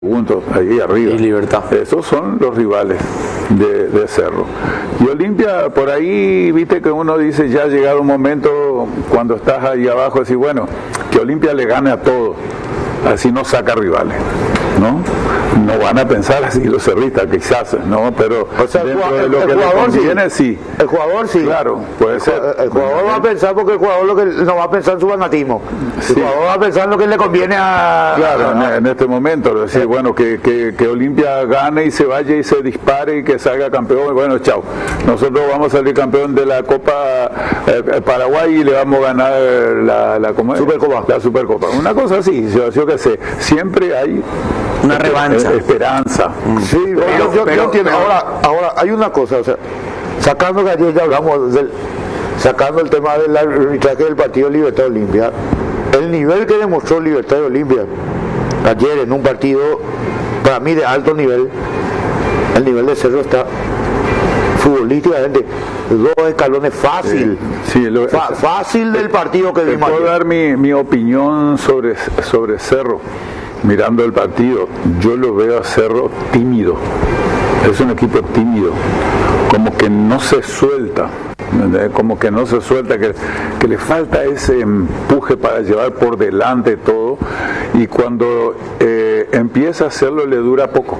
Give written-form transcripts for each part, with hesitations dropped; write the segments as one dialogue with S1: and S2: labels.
S1: puntos ahí arriba.
S2: Y Libertad.
S1: Esos son los rivales de Cerro. Y Olimpia, por ahí, viste que uno dice, ya ha llegado un momento cuando estás ahí abajo, decir, bueno, que Olimpia le gane a todo, así no saca rivales, ¿no? No van a pensar así los cerristas, quizás, ¿no? Pero
S3: o sea,
S1: dentro de lo que le conviene, sí.
S3: El jugador sí.
S1: Claro, puede ser.
S3: El jugador va a pensar, porque el jugador lo que no va a pensar en su fanatismo. El jugador va a pensar en lo que le conviene a...
S1: Claro, en este momento, decir, bueno, que Olimpia gane y se vaya y se dispare y que salga campeón, bueno, chao. Nosotros vamos a salir campeón de la Copa Paraguay y le vamos a ganar la
S3: Supercopa.
S1: La Supercopa. Una cosa así, yo que sé, siempre hay
S2: una revancha.
S1: Esperanza.
S3: Sí, yo entiendo. Ahora, hay una cosa, o sea, sacando que ayer ya hablamos sacando el tema del arbitraje del partido Libertad Olimpia, el nivel que demostró Libertad Olimpia ayer en un partido, para mí de alto nivel, el nivel de Cerro está futbolísticamente 2 escalones fácil. Fácil del partido que vimos.
S1: Puedo dar mi opinión sobre Cerro. Mirando el partido, yo lo veo a Cerro tímido. Es un equipo tímido, como que no se suelta, como que no se suelta, que le falta ese empuje para llevar por delante todo, y cuando empieza a hacerlo le dura poco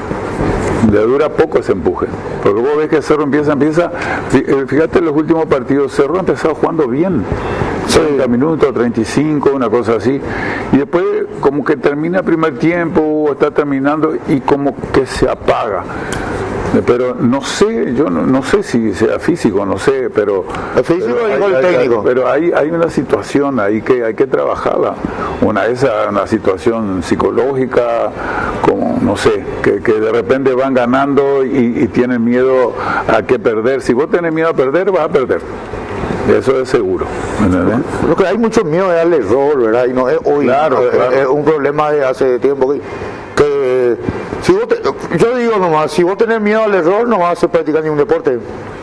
S1: ese empuje, porque vos ves que Cerro empieza, fíjate en los últimos partidos, Cerro ha empezado jugando bien, 30 minutos, 35, una cosa así, y después como que termina el primer tiempo, o está terminando, y como que se apaga. Pero no sé, yo no sé si sea físico, no sé, pero...
S3: El físico dijo el técnico.
S1: Pero hay una situación ahí que hay que trabajarla. Una situación psicológica, como, no sé, que de repente van ganando y tienen miedo a que perder. Si vos tenés miedo a perder, vas a perder. Eso es seguro.
S3: Lo que hay mucho miedo es al error, ¿verdad? Y no es hoy.
S1: Claro.
S3: Es un problema de hace tiempo que si vos yo digo nomás, si vos tenés miedo al error, no vas a practicar ningún deporte.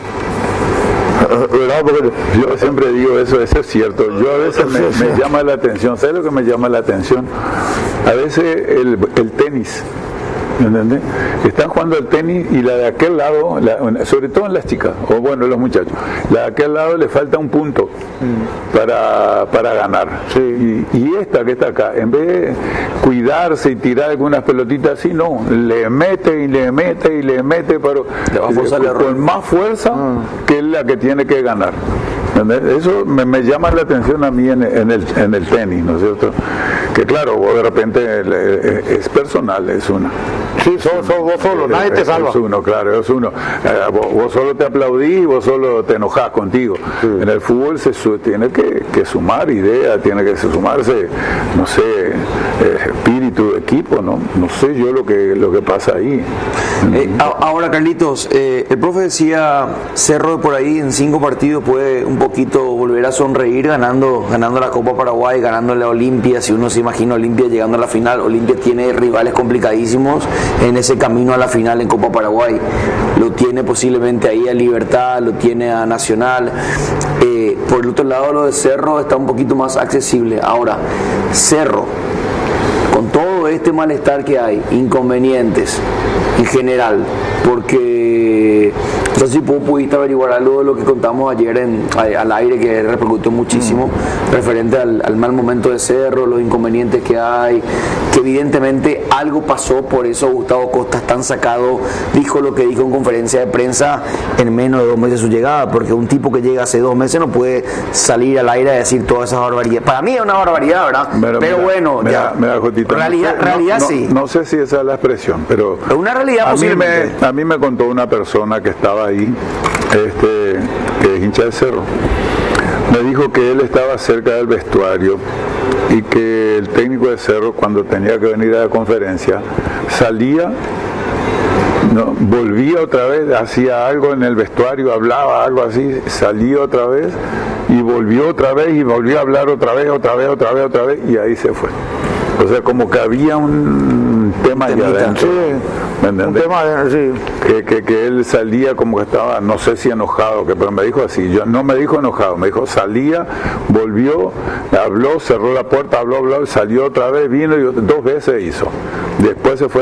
S1: ¿Verdad? Porque yo siempre digo eso es cierto. Yo a veces me llama la atención. ¿Sabes lo que me llama la atención? A veces el tenis. ¿Entendés? Están jugando el tenis y la de aquel lado, sobre todo en las chicas, o bueno, los muchachos, la de aquel lado le falta un punto para ganar.
S3: Sí.
S1: Y esta que está acá, en vez de cuidarse y tirar algunas pelotitas así, no, le mete, pero con más fuerza que es la que tiene que ganar. ¿Entendés? Eso me llama la atención a mí en el tenis, ¿no es cierto? Que claro, vos de repente es personal, es una.
S3: Sí, vos solo, nadie te salva.
S1: Es uno, claro, es uno. Vos solo te aplaudís, vos solo te enojás contigo. Sí. En el fútbol se tiene que sumar ideas, tiene que sumarse, no sé, espíritu de equipo, no sé yo lo que pasa ahí.
S2: Ahora, Carlitos, el profe decía, Cerro por ahí en 5 partidos puede un poquito volver a sonreír ganando la Copa Paraguay, ganando la Olimpia. Si uno se imagina Olimpia llegando a la final, Olimpia tiene rivales complicadísimos en ese camino a la final en Copa Paraguay. Lo tiene posiblemente ahí a Libertad, lo tiene a Nacional. Por el otro lado, lo de Cerro está un poquito más accesible. Ahora, Cerro, con todo este malestar que hay, inconvenientes en general, porque no sé si pudiste averiguar algo de lo que contamos ayer al aire, que repercutió muchísimo, referente al mal momento de Cerro, los inconvenientes que hay, que evidentemente algo pasó, por eso Gustavo Costa tan sacado, dijo lo que dijo en conferencia de prensa en menos de 2 meses de su llegada, porque un tipo que llega hace 2 meses no puede salir al aire a decir todas esas barbaridades. Para mí es una barbaridad, ¿verdad? Pero bueno,
S1: Jotita,
S2: realidad sí.
S1: No sé si esa es la expresión, pero
S2: es una realidad posible.
S1: A mí me contó una persona que estaba ahí, que es hincha de Cerro. Me dijo que él estaba cerca del vestuario y que el técnico de Cerro, cuando tenía que venir a la conferencia, salía, volvía otra vez, hacía algo en el vestuario, hablaba algo así, salía otra vez y volvió otra vez y volvió a hablar otra vez y ahí se fue. O sea, como que había un tema allá adentro. ¿me entendés?
S3: Un tema de, sí.
S1: Que él salía como que estaba, no sé si enojado, pero me dijo así, yo no me dijo enojado, me dijo salía, volvió, habló, cerró la puerta, habló, salió otra vez, vino y 2 veces hizo. Después se fue